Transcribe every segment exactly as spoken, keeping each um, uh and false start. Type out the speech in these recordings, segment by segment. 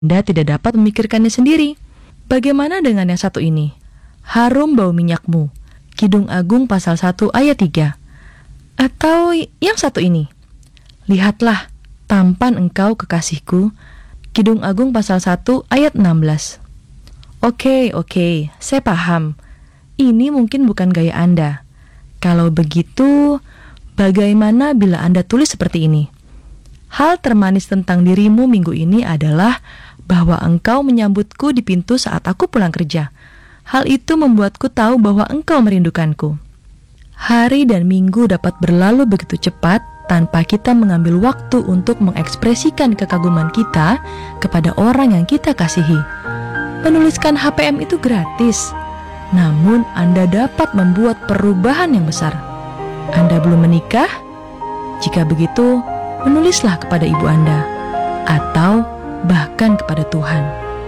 Anda tidak dapat memikirkannya sendiri. Bagaimana dengan yang satu ini? Harum bau minyakmu. Kidung Agung pasal satu ayat tiga. Atau yang satu ini. Lihatlah, tampan engkau kekasihku. Kidung Agung pasal satu ayat enam belas. Oke, oke, saya paham. Ini mungkin bukan gaya Anda. Kalau begitu, bagaimana bila Anda tulis seperti ini? Hal termanis tentang dirimu minggu ini adalah bahwa engkau menyambutku di pintu saat aku pulang kerja. Hal itu membuatku tahu bahwa engkau merindukanku. Hari dan minggu dapat berlalu begitu cepat tanpa kita mengambil waktu untuk mengekspresikan kekaguman kita kepada orang yang kita kasihi. Menuliskan H P M itu gratis, namun Anda dapat membuat perubahan yang besar. Anda belum menikah? Jika begitu, menulislah kepada ibu Anda, atau bahkan kepada Tuhan.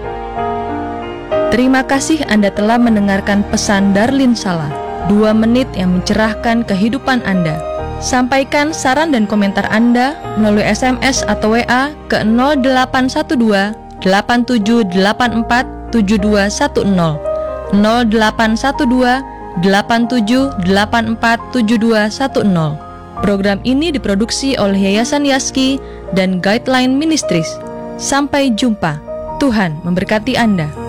Terima kasih Anda telah mendengarkan pesan Darlin Sala, dua menit yang mencerahkan kehidupan Anda. Sampaikan saran dan komentar Anda melalui S M S atau W A ke nol delapan satu dua delapan tujuh delapan empat tujuh dua satu nol nol delapan satu dua delapan tujuh delapan empat tujuh dua satu nol. Program ini diproduksi oleh Yayasan Yaski dan Guideline Ministries. Sampai jumpa. Tuhan memberkati Anda.